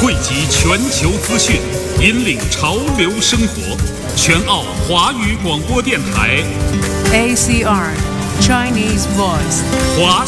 汇集全球资讯，引领潮流生活。全澳华语广播电台 ACR Chinese Voice 华